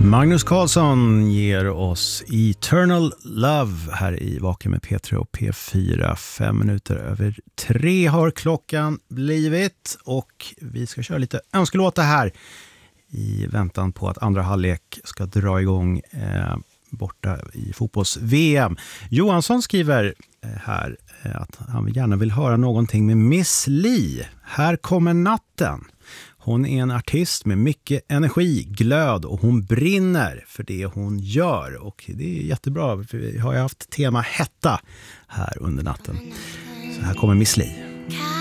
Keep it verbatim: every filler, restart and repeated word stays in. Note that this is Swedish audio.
Magnus Carlsson ger oss Eternal Love här i Vaken med P tre och P fyra. Fem minuter över tre har klockan blivit och vi ska köra lite önskelåtar här i väntan på att andra halvlek ska dra igång eh, borta i fotbolls-V M. Johansson skriver eh, här eh, att han gärna vill höra någonting med Miss Li. Här kommer natten. Hon är en artist med mycket energi, glöd och hon brinner för det hon gör. Och det är jättebra, för vi har ju haft tema hetta här under natten. Så här kommer Miss Li.